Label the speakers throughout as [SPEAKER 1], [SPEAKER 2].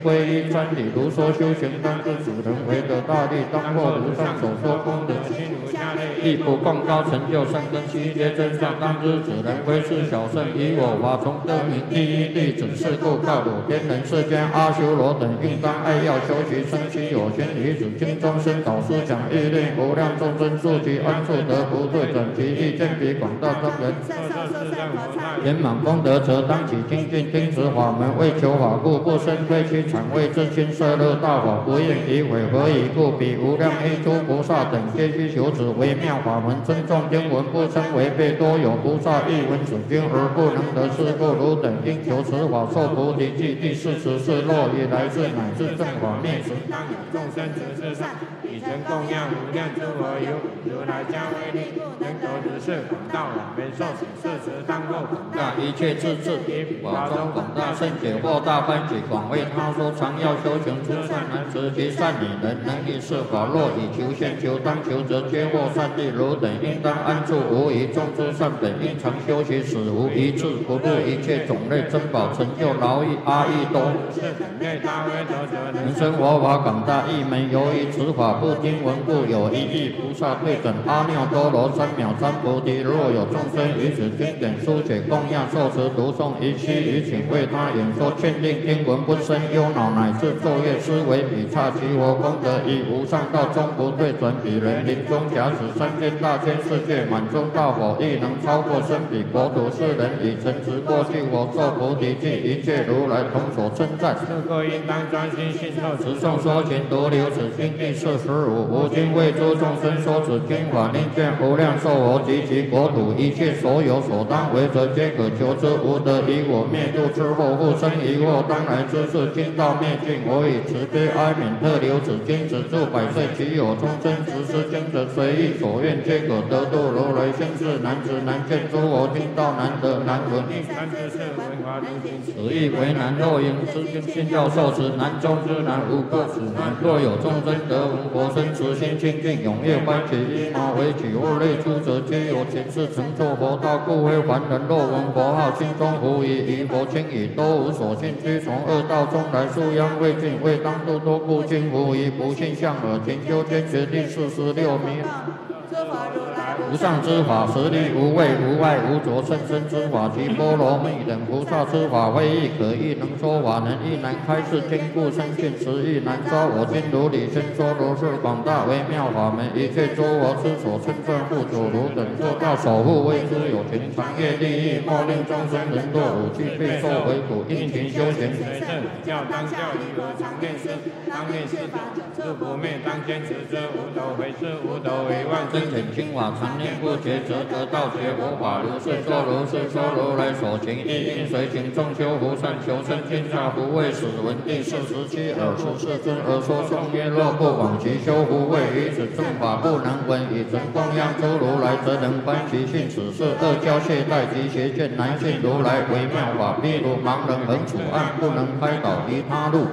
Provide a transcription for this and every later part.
[SPEAKER 1] 皈依真理，如说修行当知主人为得大利，当获如上所说功德心如下类，亦不共高成就善根悉皆真相，当知主人为是小圣，以我法从得名第一弟子，是故告汝天人世间阿修罗等应当爱要修习生其有心离子经中生导师讲义令无量众生住其安处得不对转其意见比广大众人圆满功德者当起精进听持法门为求法故不生非其常为自心摄乐大法不应以毁何以故彼无量一诸菩萨等皆须求此微妙法门尊重经文不称违背多有菩萨亦闻此经而不能得是故汝等应求此法受菩提记第40世若以来世乃至正法灭时当有众生执事上以成供养无量诸佛有如来加威力能得如是广大往圆受持事实当后广大一切自治以法中广大圣解或大欢喜广为他说常要修行诸善男子及善女人能以是法若以求现求当求则皆获善利汝等应当安住无疑众诸善本应常修习使无一致不入一切种类珍宝成就劳役阿逸多人生佛法广大义门由于此法不经闻故有一亿菩萨对准阿耨多罗三藐三菩提若有众生于此经典书写供养受持读诵一期于请为他演说劝令听闻不生忧恼乃至昼夜思维比刹其佛功德以无上道终不对准彼人临终假使三千大千世界满中大佛亦能超过生彼国土世人以诚实过去我受菩提记一切如来同所称赞是故应当专心信受持诵说勤独留此经第45无今为诸众生说此经法令见无量寿佛及其国土一切所有所当为者皆可求之无得以我灭度之后复生疑惑当来之事经道灭尽我以慈悲哀悯特留此经止住百岁其有众生执施经者随意所愿皆可得度如来先世难知难见诸佛经道难得难闻此意为难若应知经信教受持难中之难无过此难若有众生得闻佛身慈心清净踊跃欢喜依毛为起物类诸者皆有前世成就佛道故非凡人若闻佛号心中无疑疑佛轻已都无所信居从恶道中来素殃未尽未当度多故今无疑不信向耳勤修坚决第46名无上之法实力无畏无碍无着甚深之法及波罗蜜等菩萨之法非亦可亦能说法能亦难开示坚固深信实亦难说我今如理先说如是广大微妙法门一切诸佛之所称赞护主如等做到守护为之有情长业利益莫令众生人堕武器备受为苦应勤修行随正教当教义和常念师当念师自不灭当坚持之无斗为是无斗为万真显清法常念不绝则得道学佛法如是说如是说如来所行亦应随行众修福善求生天下不为使闻第47尔时世尊而说颂曰若不往其修福位于此正法不能闻以成供养诸如来则能观其性此是恶教懈怠及邪见难信如来微妙法譬如盲人横处暗不能开导其他路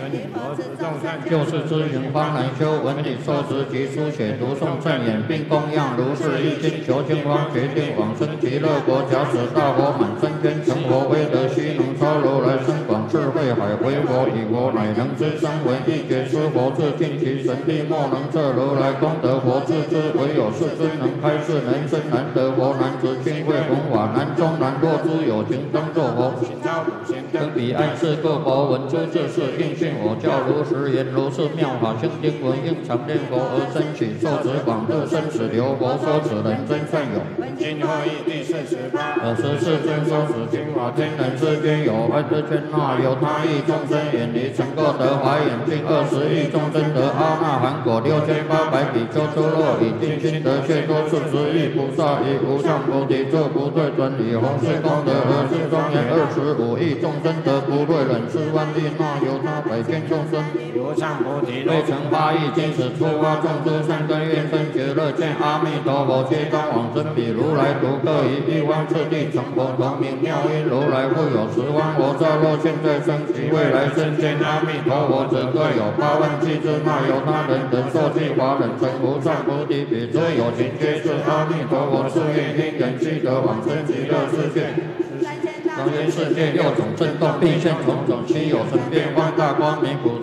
[SPEAKER 1] 就是知行方能修文理受持及书写读诵正言并供养如是一心求经方决定往生极乐国假使大佛满身天成佛威德悉能超如来深广智慧海为佛以佛乃能知声闻一觉知佛自尽其神力莫能测如来功德佛自知唯有世尊能开示人生难得佛难知经会弘法难中难若诸有情当作佛登彼岸是各佛闻诸智事应信我教如实言如是妙法清经文应常念佛而生起受持广度生死流佛说此人真善有今后义第48尔时世尊说此经法天人之间有爱之圈那有他亿众生远离成过得华眼净20亿众生得阿那含果6800比丘诸若以定心得却多40亿菩萨以无上菩提作不对准以弘誓功德而是庄严25亿众生得不对忍4万亿那有他百千众生无上菩提未成8亿今时出发众诸善根愿生觉乐见阿弥陀佛皆当往生彼如来独各以一方次第成佛同名妙音如来复有10万佛刹若现在生及未来生见阿弥陀佛者各有8万计之那由他人等受记法忍成无上菩提彼诸有情皆是阿弥陀佛誓愿因缘积得往生极乐世界能于世界六种震动，并现种种稀有神变万大光明普